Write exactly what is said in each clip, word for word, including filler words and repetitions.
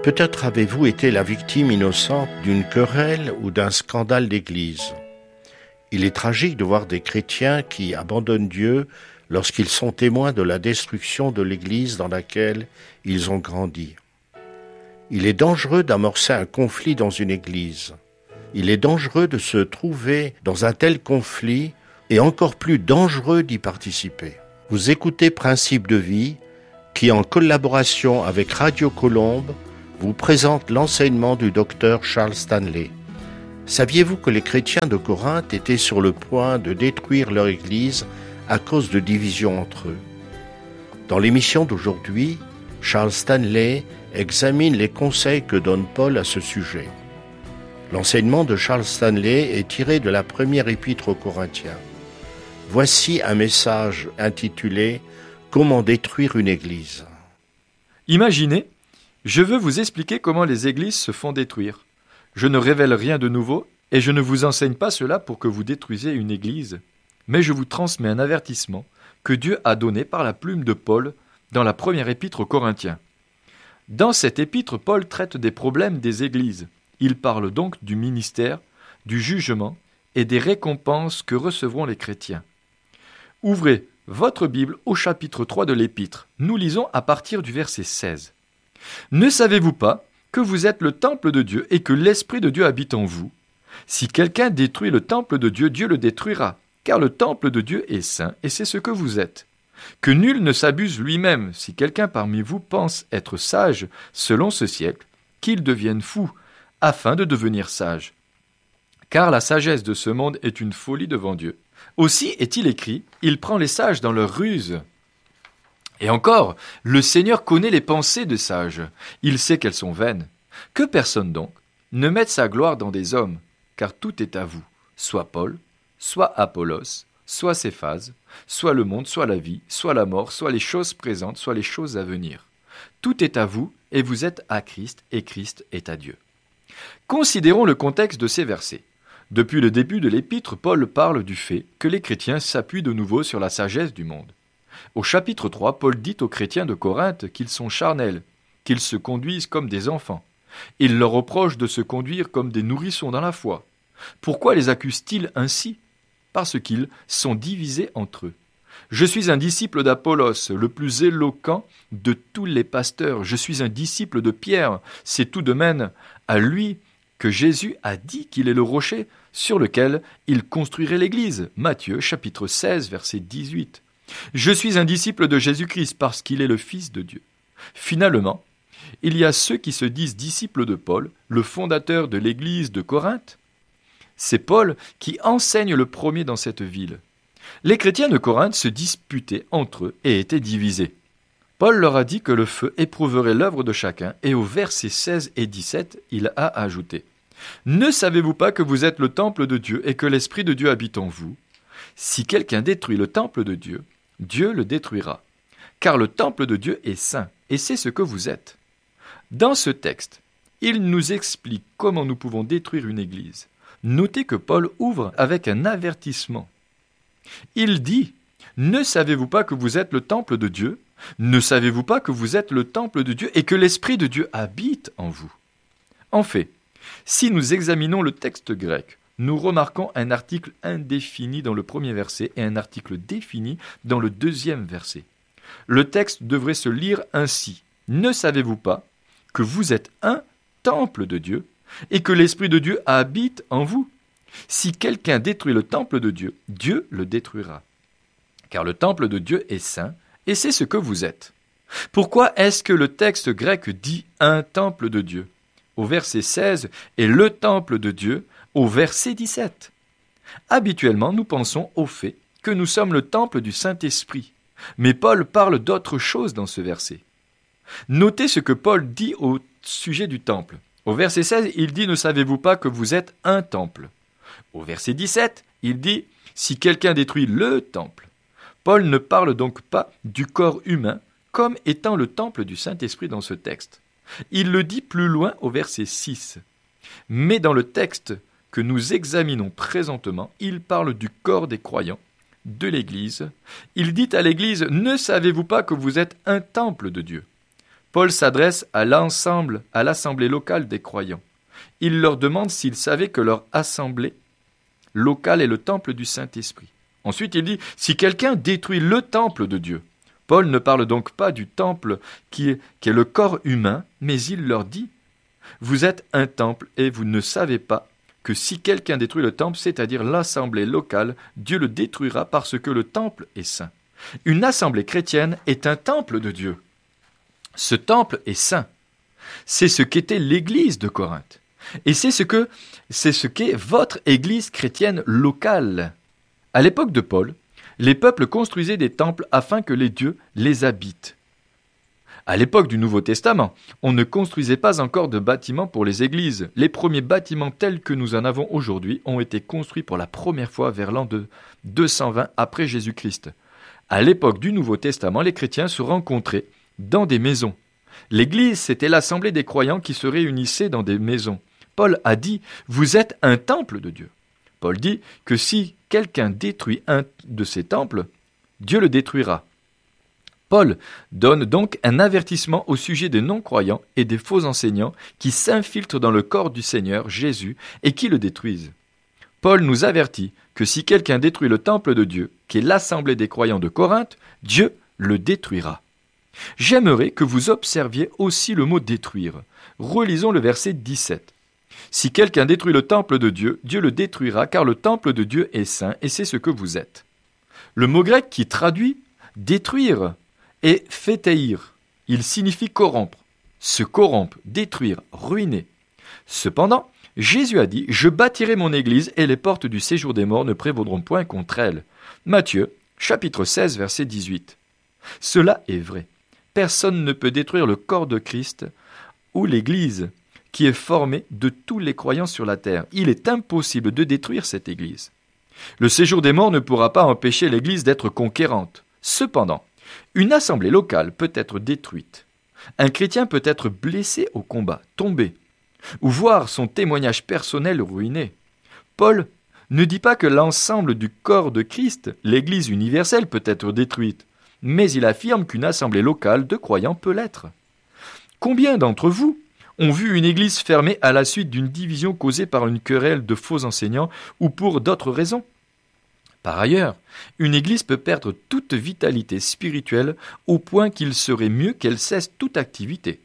Peut-être avez-vous été la victime innocente d'une querelle ou d'un scandale d'église. Il est tragique de voir des chrétiens qui abandonnent Dieu lorsqu'ils sont témoins de la destruction de l'église dans laquelle ils ont grandi. Il est dangereux d'amorcer un conflit dans une église. Il est dangereux de se trouver dans un tel conflit et encore plus dangereux d'y participer. Vous écoutez Principe de vie qui, en collaboration avec Radio Colombe, vous présente l'enseignement du docteur Charles Stanley. Saviez-vous que les chrétiens de Corinthe étaient sur le point de détruire leur église à cause de divisions entre eux? Dans l'émission d'aujourd'hui, Charles Stanley examine les conseils que donne Paul à ce sujet. L'enseignement de Charles Stanley est tiré de la première épître aux Corinthiens. Voici un message intitulé « Comment détruire une église ». Imaginez, je veux vous expliquer comment les églises se font détruire. Je ne révèle rien de nouveau et je ne vous enseigne pas cela pour que vous détruisiez une église, mais je vous transmets un avertissement que Dieu a donné par la plume de Paul dans la première épître aux Corinthiens. Dans cette épître, Paul traite des problèmes des églises. Il parle donc du ministère, du jugement et des récompenses que recevront les chrétiens. Ouvrez votre Bible au chapitre trois de l'épître. Nous lisons à partir du verset seize. « Ne savez-vous pas que vous êtes le temple de Dieu et que l'Esprit de Dieu habite en vous? Si quelqu'un détruit le temple de Dieu, Dieu le détruira, car le temple de Dieu est saint et c'est ce que vous êtes. Que nul ne s'abuse lui-même. Si quelqu'un parmi vous pense être sage selon ce siècle, qu'il devienne fou, afin de devenir sage. Car la sagesse de ce monde est une folie devant Dieu. Aussi est-il écrit, il prend les sages dans leur ruse. Et encore, le Seigneur connaît les pensées des sages. Il sait qu'elles sont vaines. Que personne donc ne mette sa gloire dans des hommes, car tout est à vous, soit Paul, soit Apollos, soit Céphase, soit le monde, soit la vie, soit la mort, soit les choses présentes, soit les choses à venir. Tout est à vous, et vous êtes à Christ, et Christ est à Dieu. Considérons le contexte de ces versets. Depuis le début de l'épître, Paul parle du fait que les chrétiens s'appuient de nouveau sur la sagesse du monde. Au chapitre trois, Paul dit aux chrétiens de Corinthe qu'ils sont charnels, qu'ils se conduisent comme des enfants. Il leur reproche de se conduire comme des nourrissons dans la foi. Pourquoi les accuse-t-il ainsi? Parce qu'ils sont divisés entre eux. Je suis un disciple d'Apollos, le plus éloquent de tous les pasteurs. Je suis un disciple de Pierre. C'est tout de même à lui que Jésus a dit qu'il est le rocher sur lequel il construirait l'Église. Matthieu chapitre seize, verset dix-huit. Je suis un disciple de Jésus-Christ parce qu'il est le Fils de Dieu. Finalement, il y a ceux qui se disent disciples de Paul, le fondateur de l'Église de Corinthe. C'est Paul qui enseigne le premier dans cette ville. Les chrétiens de Corinthe se disputaient entre eux et étaient divisés. Paul leur a dit que le feu éprouverait l'œuvre de chacun, et au verset seize et dix-sept, il a ajouté « Ne savez-vous pas que vous êtes le temple de Dieu et que l'Esprit de Dieu habite en vous? Si quelqu'un détruit le temple de Dieu, Dieu le détruira. Car le temple de Dieu est saint, et c'est ce que vous êtes. » Dans ce texte, il nous explique comment nous pouvons détruire une église. Notez que Paul ouvre avec un avertissement. Il dit « Ne savez-vous pas que vous êtes le temple de Dieu? Ne savez-vous pas que vous êtes le temple de Dieu et que l'Esprit de Dieu habite en vous ?» En fait, si nous examinons le texte grec, nous remarquons un article indéfini dans le premier verset et un article défini dans le deuxième verset. Le texte devrait se lire ainsi. « Ne savez-vous pas que vous êtes un temple de Dieu et que l'Esprit de Dieu habite en vous? Si quelqu'un détruit le temple de Dieu, Dieu le détruira. Car le temple de Dieu est saint, et c'est ce que vous êtes. » Pourquoi est-ce que le texte grec dit « un temple de Dieu » au verset seize et « le temple de Dieu » au verset dix-sept? Habituellement, nous pensons au fait que nous sommes le temple du Saint-Esprit. Mais Paul parle d'autre chose dans ce verset. Notez ce que Paul dit au sujet du temple. Au verset seize, il dit « Ne savez-vous pas que vous êtes un temple ?» Au verset dix-sept, il dit « Si quelqu'un détruit le temple ». Paul ne parle donc pas du corps humain comme étant le temple du Saint-Esprit dans ce texte. Il le dit plus loin au verset six. Mais dans le texte que nous examinons présentement, il parle du corps des croyants, de l'Église. Il dit à l'Église « Ne savez-vous pas que vous êtes un temple de Dieu ?» Paul s'adresse à l'ensemble, à l'assemblée locale des croyants. Il leur demande s'ils savaient que leur assemblée locale est le temple du Saint-Esprit. Ensuite, il dit, si quelqu'un détruit le temple de Dieu, Paul ne parle donc pas du temple qui est, qui est le corps humain, mais il leur dit, vous êtes un temple et vous ne savez pas que si quelqu'un détruit le temple, c'est-à-dire l'assemblée locale, Dieu le détruira parce que le temple est saint. Une assemblée chrétienne est un temple de Dieu. Ce temple est saint. C'est ce qu'était l'église de Corinthe. Et c'est ce que, c'est ce qu'est votre église chrétienne locale. À l'époque de Paul, les peuples construisaient des temples afin que les dieux les habitent. À l'époque du Nouveau Testament, on ne construisait pas encore de bâtiments pour les églises. Les premiers bâtiments tels que nous en avons aujourd'hui ont été construits pour la première fois vers l'an de deux cent vingt après Jésus-Christ. À l'époque du Nouveau Testament, les chrétiens se rencontraient dans des maisons. L'église, c'était l'assemblée des croyants qui se réunissaient dans des maisons. Paul a dit « Vous êtes un temple de Dieu ». Paul dit que si quelqu'un détruit un de ces temples, Dieu le détruira. Paul donne donc un avertissement au sujet des non-croyants et des faux enseignants qui s'infiltrent dans le corps du Seigneur Jésus et qui le détruisent. Paul nous avertit que si quelqu'un détruit le temple de Dieu, qui est l'assemblée des croyants de Corinthe, Dieu le détruira. J'aimerais que vous observiez aussi le mot « détruire ». Relisons le verset dix-sept. Si quelqu'un détruit le temple de Dieu, Dieu le détruira, car le temple de Dieu est saint, et c'est ce que vous êtes. Le mot grec qui traduit « détruire » est « phétéir ». Il signifie corrompre, se corrompre, détruire, ruiner. Cependant, Jésus a dit « Je bâtirai mon église, et les portes du séjour des morts ne prévaudront point contre elle ». Matthieu, chapitre seize, verset dix-huit. Cela est vrai. Personne ne peut détruire le corps de Christ ou l'Église qui est formée de tous les croyants sur la terre. Il est impossible de détruire cette Église. Le séjour des morts ne pourra pas empêcher l'Église d'être conquérante. Cependant, une assemblée locale peut être détruite. Un chrétien peut être blessé au combat, tombé, ou voir son témoignage personnel ruiné. Paul ne dit pas que l'ensemble du corps de Christ, l'Église universelle, peut être détruite. Mais il affirme qu'une assemblée locale de croyants peut l'être. Combien d'entre vous ont vu une église fermée à la suite d'une division causée par une querelle de faux enseignants ou pour d'autres raisons ? Par ailleurs, une église peut perdre toute vitalité spirituelle au point qu'il serait mieux qu'elle cesse toute activité.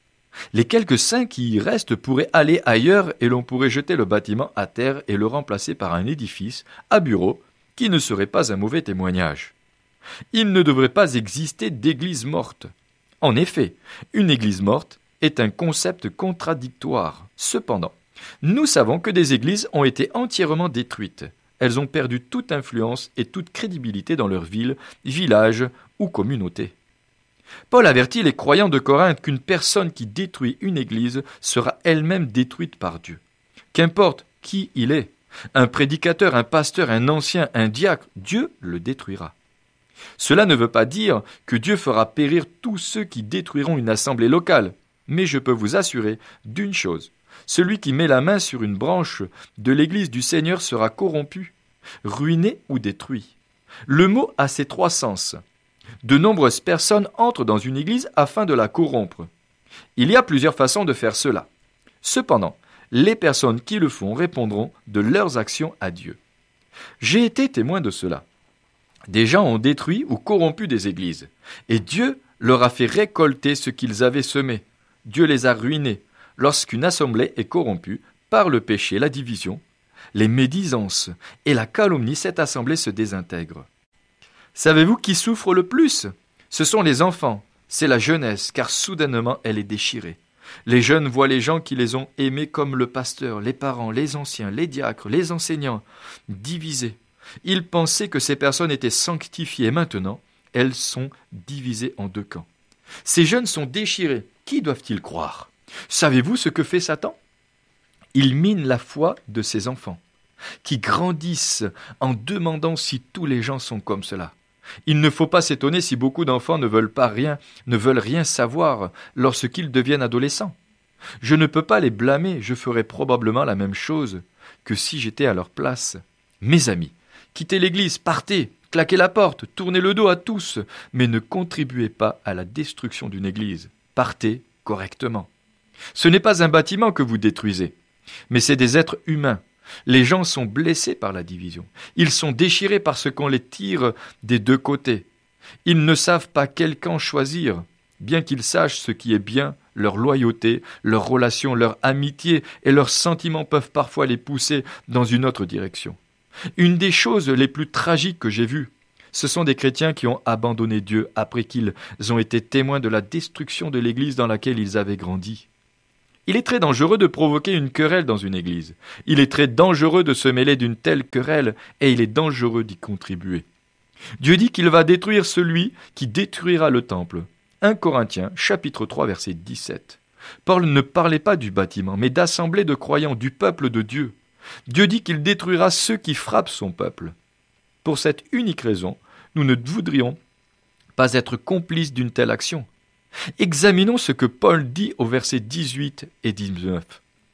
Les quelques saints qui y restent pourraient aller ailleurs et l'on pourrait jeter le bâtiment à terre et le remplacer par un édifice à bureau qui ne serait pas un mauvais témoignage. Il ne devrait pas exister d'église morte. En effet, une église morte est un concept contradictoire. Cependant, nous savons que des églises ont été entièrement détruites. Elles ont perdu toute influence et toute crédibilité dans leur ville, village ou communauté. Paul avertit les croyants de Corinthe qu'une personne qui détruit une église sera elle-même détruite par Dieu. Qu'importe qui il est, un prédicateur, un pasteur, un ancien, un diacre, Dieu le détruira. Cela ne veut pas dire que Dieu fera périr tous ceux qui détruiront une assemblée locale, mais je peux vous assurer d'une chose, celui qui met la main sur une branche de l'église du Seigneur sera corrompu, ruiné ou détruit. Le mot a ces trois sens. De nombreuses personnes entrent dans une église afin de la corrompre. Il y a plusieurs façons de faire cela. Cependant, les personnes qui le font répondront de leurs actions à Dieu. J'ai été témoin de cela. Des gens ont détruit ou corrompu des églises, et Dieu leur a fait récolter ce qu'ils avaient semé. Dieu les a ruinés. Lorsqu'une assemblée est corrompue par le péché, la division, les médisances et la calomnie, cette assemblée se désintègre. Savez-vous qui souffre le plus ? Ce sont les enfants, c'est la jeunesse, car soudainement elle est déchirée. Les jeunes voient les gens qui les ont aimés comme le pasteur, les parents, les anciens, les diacres, les enseignants, divisés. Ils pensaient que ces personnes étaient sanctifiées. Maintenant, elles sont divisées en deux camps. Ces jeunes sont déchirés. Qui doivent-ils croire ? Savez-vous ce que fait Satan ? Il mine la foi de ses enfants, qui grandissent en demandant si tous les gens sont comme cela. Il ne faut pas s'étonner si beaucoup d'enfants ne veulent pas rien, ne veulent rien savoir lorsqu'ils deviennent adolescents. Je ne peux pas les blâmer, je ferais probablement la même chose que si j'étais à leur place. Mes amis, quittez l'église, partez, claquez la porte, tournez le dos à tous, mais ne contribuez pas à la destruction d'une église. partez correctement. Ce n'est pas un bâtiment que vous détruisez, mais c'est des êtres humains. Les gens sont blessés par la division. Ils sont déchirés parce qu'on les tire des deux côtés. Ils ne savent pas quel camp choisir, bien qu'ils sachent ce qui est bien. Leur loyauté, leurs relations, leur amitié et leurs sentiments peuvent parfois les pousser dans une autre direction. Une des choses les plus tragiques que j'ai vues, ce sont des chrétiens qui ont abandonné Dieu après qu'ils ont été témoins de la destruction de l'église dans laquelle ils avaient grandi. Il est très dangereux de provoquer une querelle dans une église. Il est très dangereux de se mêler d'une telle querelle et il est dangereux d'y contribuer. Dieu dit qu'il va détruire celui qui détruira le temple. un Corinthiens, chapitre trois, verset dix-sept. Paul ne parlait pas du bâtiment, mais d'assemblée de croyants, du peuple de Dieu. Dieu dit qu'il détruira ceux qui frappent son peuple. Pour cette unique raison, nous ne voudrions pas être complices d'une telle action. Examinons ce que Paul dit au verset dix-huit et dix-neuf.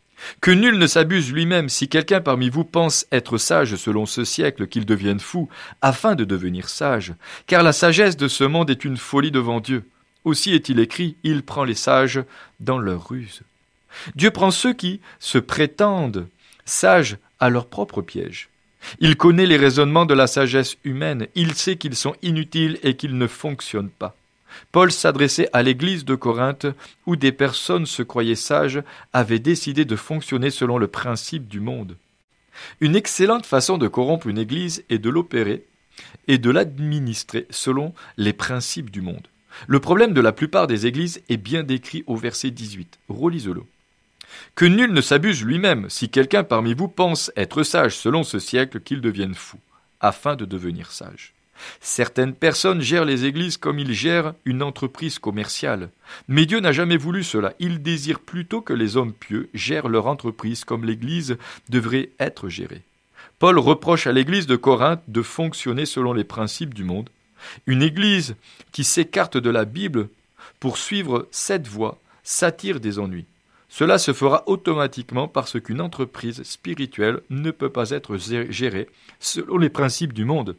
« Que nul ne s'abuse lui-même, si quelqu'un parmi vous pense être sage selon ce siècle, qu'il devienne fou, afin de devenir sage, car la sagesse de ce monde est une folie devant Dieu. Aussi est-il écrit, il prend les sages dans leur ruse. » Dieu prend ceux qui se prétendent sages à leur propre piège. Il connaît les raisonnements de la sagesse humaine, il sait qu'ils sont inutiles et qu'ils ne fonctionnent pas. Paul s'adressait à l'église de Corinthe où des personnes se croyaient sages avaient décidé de fonctionner selon le principe du monde. Une excellente façon de corrompre une église est de l'opérer et de l'administrer selon les principes du monde. Le problème de la plupart des églises est bien décrit au verset dix-huit. Relisez-le. « Que nul ne s'abuse lui-même, si quelqu'un parmi vous pense être sage selon ce siècle, qu'il devienne fou, afin de devenir sage. » Certaines personnes gèrent les églises comme ils gèrent une entreprise commerciale. Mais Dieu n'a jamais voulu cela. Il désire plutôt que les hommes pieux gèrent leur entreprise comme l'église devrait être gérée. Paul reproche à l'église de Corinthe de fonctionner selon les principes du monde. Une église qui s'écarte de la Bible pour suivre cette voie s'attire des ennuis. Cela se fera automatiquement parce qu'une entreprise spirituelle ne peut pas être gérée selon les principes du monde.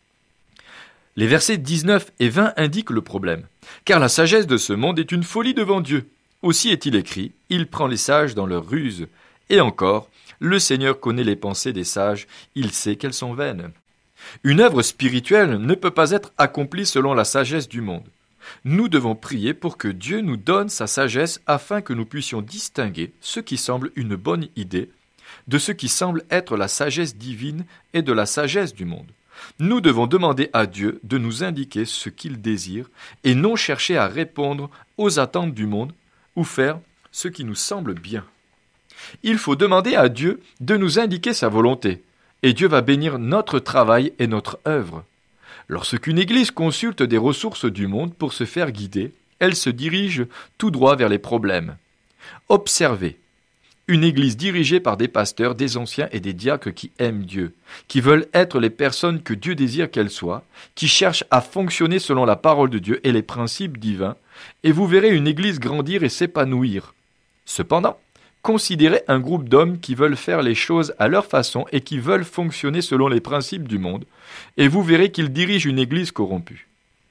Les versets dix-neuf et vingt indiquent le problème. « Car la sagesse de ce monde est une folie devant Dieu. Aussi est-il écrit, il prend les sages dans leur ruse. Et encore, le Seigneur connaît les pensées des sages, il sait qu'elles sont vaines. » Une œuvre spirituelle ne peut pas être accomplie selon la sagesse du monde. Nous devons prier pour que Dieu nous donne sa sagesse afin que nous puissions distinguer ce qui semble une bonne idée de ce qui semble être la sagesse divine et de la sagesse du monde. Nous devons demander à Dieu de nous indiquer ce qu'il désire et non chercher à répondre aux attentes du monde ou faire ce qui nous semble bien. Il faut demander à Dieu de nous indiquer sa volonté et Dieu va bénir notre travail et notre œuvre. Lorsqu'une église consulte des ressources du monde pour se faire guider, elle se dirige tout droit vers les problèmes. Observez. Une église dirigée par des pasteurs, des anciens et des diacres qui aiment Dieu, qui veulent être les personnes que Dieu désire qu'elles soient, qui cherchent à fonctionner selon la parole de Dieu et les principes divins, et vous verrez une église grandir et s'épanouir. Cependant, considérez un groupe d'hommes qui veulent faire les choses à leur façon et qui veulent fonctionner selon les principes du monde, et vous verrez qu'ils dirigent une église corrompue.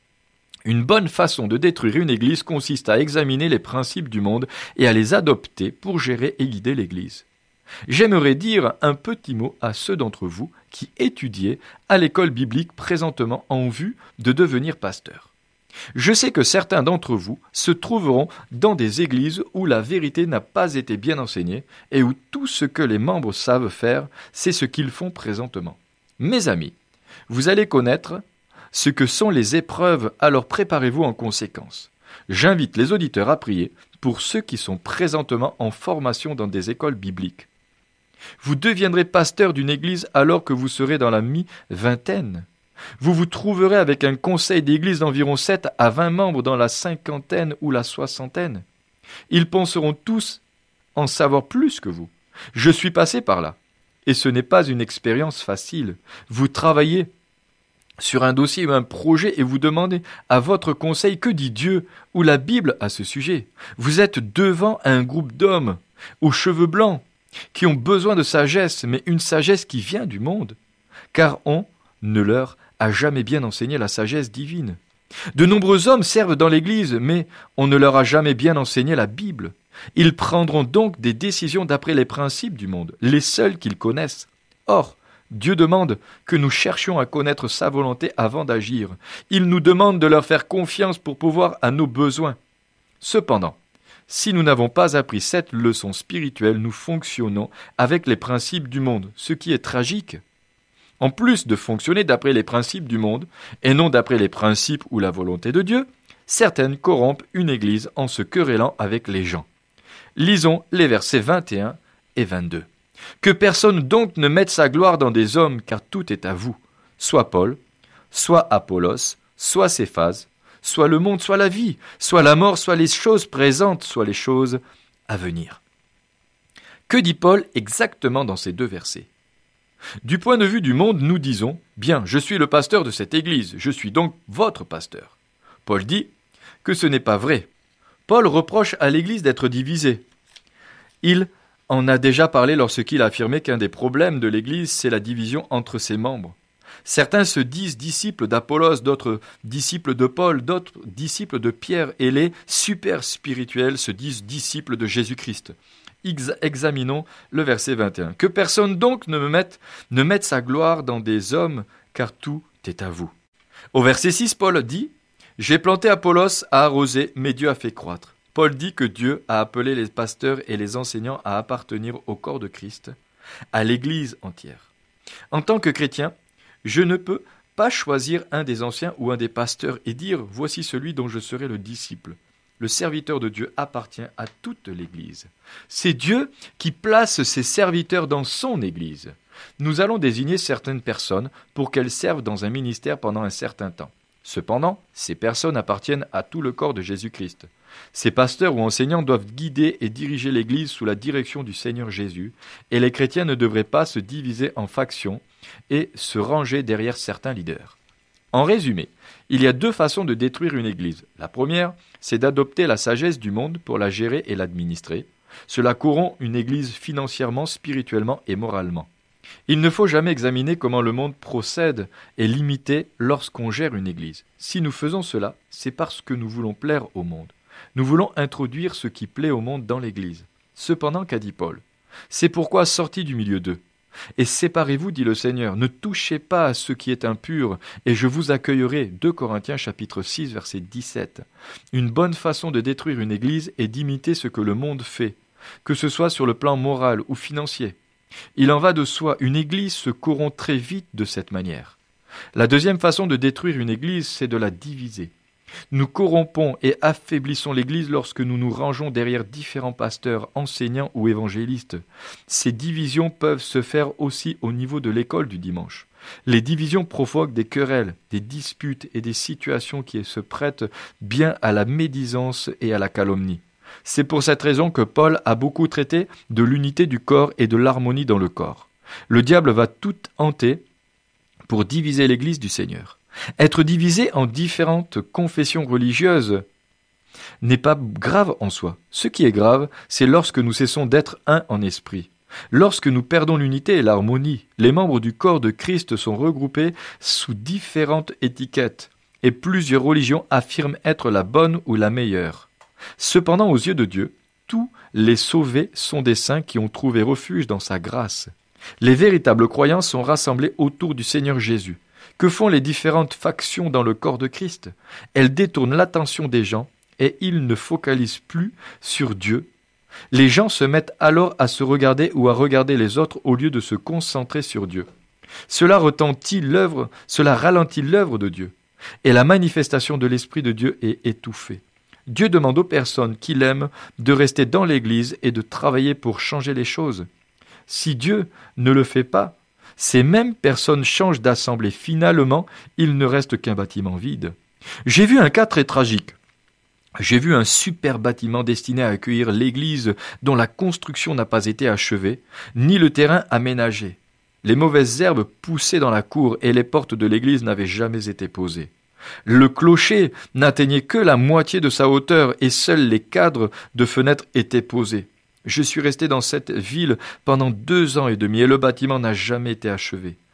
Une bonne façon de détruire une église consiste à examiner les principes du monde et à les adopter pour gérer et guider l'église. J'aimerais dire un petit mot à ceux d'entre vous qui étudiez à l'école biblique présentement en vue de devenir pasteur. Je sais que certains d'entre vous se trouveront dans des églises où la vérité n'a pas été bien enseignée et où tout ce que les membres savent faire, c'est ce qu'ils font présentement. Mes amis, vous allez connaître ce que sont les épreuves, alors préparez-vous en conséquence. J'invite les auditeurs à prier pour ceux qui sont présentement en formation dans des écoles bibliques. Vous deviendrez pasteur d'une église alors que vous serez dans la mi-vingtaine. Vous vous trouverez avec un conseil d'église d'environ sept à vingt membres dans la cinquantaine ou la soixantaine. Ils penseront tous en savoir plus que vous. Je suis passé par là. Et ce n'est pas une expérience facile. Vous travaillez sur un dossier ou un projet et vous demandez à votre conseil que dit Dieu ou la Bible à ce sujet. Vous êtes devant un groupe d'hommes aux cheveux blancs qui ont besoin de sagesse, mais une sagesse qui vient du monde, car on ne leur a jamais bien enseigné la sagesse divine. De nombreux hommes servent dans l'Église, mais on ne leur a jamais bien enseigné la Bible. Ils prendront donc des décisions d'après les principes du monde, les seuls qu'ils connaissent. Or, Dieu demande que nous cherchions à connaître sa volonté avant d'agir. Il nous demande de leur faire confiance pour pouvoir à nos besoins. Cependant, si nous n'avons pas appris cette leçon spirituelle, nous fonctionnons avec les principes du monde, ce qui est tragique. En plus de fonctionner d'après les principes du monde, et non d'après les principes ou la volonté de Dieu, certaines corrompent une Église en se querellant avec les gens. Lisons les versets vingt et un et vingt-deux. « Que personne donc ne mette sa gloire dans des hommes, car tout est à vous, soit Paul, soit Apollos, soit Céphase, soit le monde, soit la vie, soit la mort, soit les choses présentes, soit les choses à venir. » Que dit Paul exactement dans ces deux versets ? Du point de vue du monde, nous disons « Bien, je suis le pasteur de cette Église, je suis donc votre pasteur. » Paul dit que ce n'est pas vrai. Paul reproche à l'Église d'être divisée. Il en a déjà parlé lorsqu'il a affirmé qu'un des problèmes de l'Église, c'est la division entre ses membres. Certains se disent disciples d'Apollos, d'autres disciples de Paul, d'autres disciples de Pierre, et les super spirituels se disent disciples de Jésus-Christ. Examinons le verset vingt et un. « Que personne donc ne me mette, ne mette sa gloire dans des hommes, car tout est à vous. » Au verset six, Paul dit « J'ai planté Apollos à arroser, mais Dieu a fait croître. » Paul dit que Dieu a appelé les pasteurs et les enseignants à appartenir au corps de Christ, à l'Église entière. En tant que chrétien, je ne peux pas choisir un des anciens ou un des pasteurs et dire « Voici celui dont je serai le disciple ». Le serviteur de Dieu appartient à toute l'Église. C'est Dieu qui place ses serviteurs dans son Église. Nous allons désigner certaines personnes pour qu'elles servent dans un ministère pendant un certain temps. Cependant, ces personnes appartiennent à tout le corps de Jésus-Christ. Ces pasteurs ou enseignants doivent guider et diriger l'Église sous la direction du Seigneur Jésus, et les chrétiens ne devraient pas se diviser en factions et se ranger derrière certains leaders. En résumé, il y a deux façons de détruire une Église. La première, c'est d'adopter la sagesse du monde pour la gérer et l'administrer. Cela corrompt une Église financièrement, spirituellement et moralement. Il ne faut jamais examiner comment le monde procède et l'imiter lorsqu'on gère une Église. Si nous faisons cela, c'est parce que nous voulons plaire au monde. Nous voulons introduire ce qui plaît au monde dans l'Église. Cependant, qu'a dit Paul ? C'est pourquoi sortis du milieu d'eux. Et séparez-vous, dit le Seigneur, ne touchez pas à ce qui est impur, et je vous accueillerai. deux Corinthiens chapitre six, verset dix-sept. Une bonne façon de détruire une Église est d'imiter ce que le monde fait, que ce soit sur le plan moral ou financier. Il en va de soi, une Église se corrompt très vite de cette manière. La deuxième façon de détruire une Église, c'est de la diviser. Nous corrompons et affaiblissons l'Église lorsque nous nous rangeons derrière différents pasteurs, enseignants ou évangélistes. Ces divisions peuvent se faire aussi au niveau de l'école du dimanche. Les divisions provoquent des querelles, des disputes et des situations qui se prêtent bien à la médisance et à la calomnie. C'est pour cette raison que Paul a beaucoup traité de l'unité du corps et de l'harmonie dans le corps. Le diable va tout hanter pour diviser l'Église du Seigneur. Être divisé en différentes confessions religieuses n'est pas grave en soi. Ce qui est grave, c'est lorsque nous cessons d'être un en esprit. Lorsque nous perdons l'unité et l'harmonie, les membres du corps de Christ sont regroupés sous différentes étiquettes, et plusieurs religions affirment être la bonne ou la meilleure. Cependant, aux yeux de Dieu, tous les sauvés sont des saints qui ont trouvé refuge dans sa grâce. Les véritables croyants sont rassemblés autour du Seigneur Jésus. Que font les différentes factions dans le corps de Christ ? Elles détournent l'attention des gens et ils ne focalisent plus sur Dieu. Les gens se mettent alors à se regarder ou à regarder les autres au lieu de se concentrer sur Dieu. Cela retentit l'œuvre, cela ralentit l'œuvre de Dieu et la manifestation de l'Esprit de Dieu est étouffée. Dieu demande aux personnes qu'il aime de rester dans l'Église et de travailler pour changer les choses. Si Dieu ne le fait pas, ces mêmes personnes changent d'assemblée. Finalement, il ne reste qu'un bâtiment vide. J'ai vu un cas très tragique. J'ai vu un super bâtiment destiné à accueillir l'église dont la construction n'a pas été achevée, ni le terrain aménagé. Les mauvaises herbes poussaient dans la cour et les portes de l'église n'avaient jamais été posées. Le clocher n'atteignait que la moitié de sa hauteur et seuls les cadres de fenêtres étaient posés. Je suis resté dans cette ville pendant deux ans et demi et le bâtiment n'a jamais été achevé.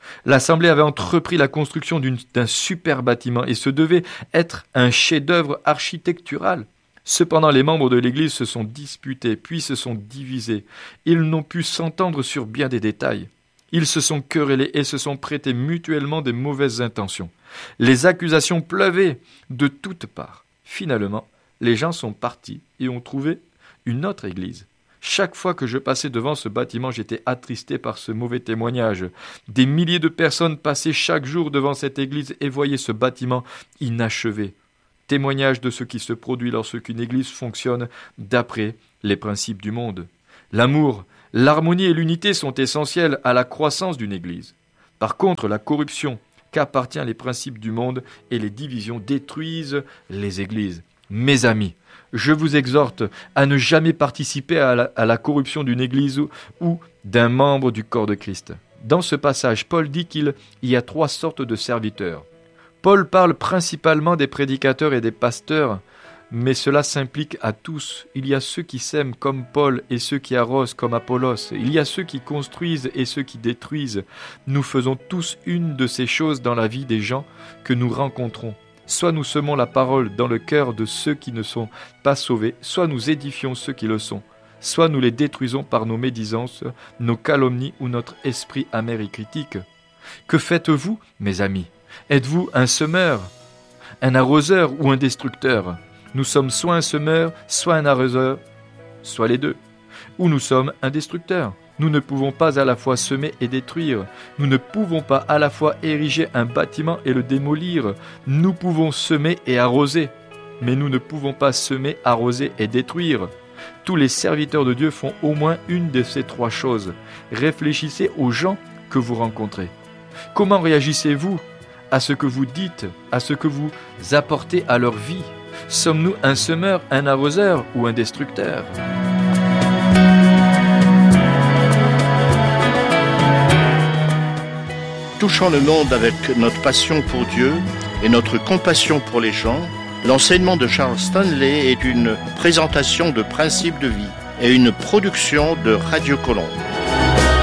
L'Assemblée avait entrepris la construction d'une, d'un super bâtiment et ce devait être un chef-d'œuvre architectural. Cependant, les membres de l'Église se sont disputés, puis se sont divisés. Ils n'ont pu s'entendre sur bien des détails. Ils se sont querellés et se sont prêtés mutuellement des mauvaises intentions. Les accusations pleuvaient de toutes parts. Finalement, les gens sont partis et ont trouvé une autre église. Chaque fois que je passais devant ce bâtiment, j'étais attristé par ce mauvais témoignage. Des milliers de personnes passaient chaque jour devant cette église et voyaient ce bâtiment inachevé. Témoignage de ce qui se produit lorsqu'une église fonctionne d'après les principes du monde. L'amour, l'harmonie et l'unité sont essentiels à la croissance d'une église. Par contre, la corruption qu'appartient les principes du monde et les divisions détruisent les églises. Mes amis, je vous exhorte à ne jamais participer à la, à la corruption d'une église ou, ou d'un membre du corps de Christ. Dans ce passage, Paul dit qu'il y a trois sortes de serviteurs. Paul parle principalement des prédicateurs et des pasteurs, mais cela s'implique à tous. Il y a ceux qui sèment comme Paul et ceux qui arrosent comme Apollos. Il y a ceux qui construisent et ceux qui détruisent. Nous faisons tous une de ces choses dans la vie des gens que nous rencontrons. Soit nous semons la parole dans le cœur de ceux qui ne sont pas sauvés, soit nous édifions ceux qui le sont, soit nous les détruisons par nos médisances, nos calomnies ou notre esprit amer et critique. Que faites-vous, mes amis ? Êtes-vous un semeur, un arroseur ou un destructeur ? Nous sommes soit un semeur, soit un arroseur, soit les deux. Ou nous sommes un destructeur. Nous ne pouvons pas à la fois semer et détruire. Nous ne pouvons pas à la fois ériger un bâtiment et le démolir. Nous pouvons semer et arroser, mais nous ne pouvons pas semer, arroser et détruire. Tous les serviteurs de Dieu font au moins une de ces trois choses. Réfléchissez aux gens que vous rencontrez. Comment réagissez-vous à ce que vous dites, à ce que vous apportez à leur vie ? Sommes-nous un semeur, un arroseur ou un destructeur ? Touchant le monde avec notre passion pour Dieu et notre compassion pour les gens, l'enseignement de Charles Stanley est une présentation de principes de vie et une production de Radio Colombe.